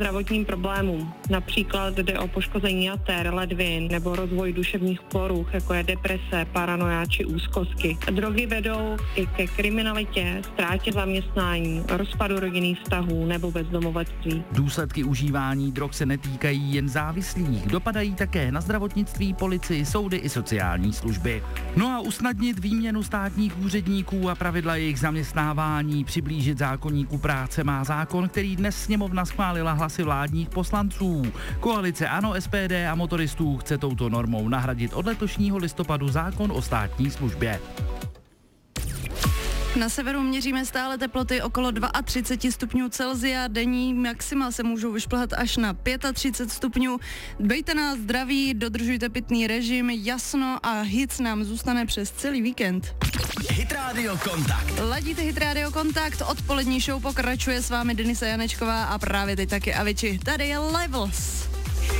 zdravotním problémům. Například jde o poškození jater, ledvin nebo rozvoj duševních poruch, jako je deprese, paranoia či úzkosti. Drogy vedou i ke kriminalitě, ztrátě zaměstnání, rozpadu rodinných vztahů nebo bezdomovectví. Důsledky užívání drog se netýkají jen závislých, dopadají také na zdravotnictví, policii, soudy i sociální služby. No a usnadnit výměnu státních úředníků a pravidla jejich zaměstnávání, přiblížit zákoníku práce má zákon, který dnes sněmovna schválila hlasy vládních poslanců. Koalice ANO, SPD a motoristů chce touto normou nahradit od letošního listopadu zákon o státní službě. Na severu měříme stále teploty okolo 32 stupňů Celsia, denní maxima se můžou vyšplhat až na 35 stupňů. Bejte nás zdraví, dodržujte pitný režim, jasno a hit nám zůstane přes celý víkend. Hit Radio Kontakt. Ladíte Hit Radio Kontakt, odpolední show pokračuje s vámi Denisa Janečková a právě teď taky Avicii. Tady je Levels.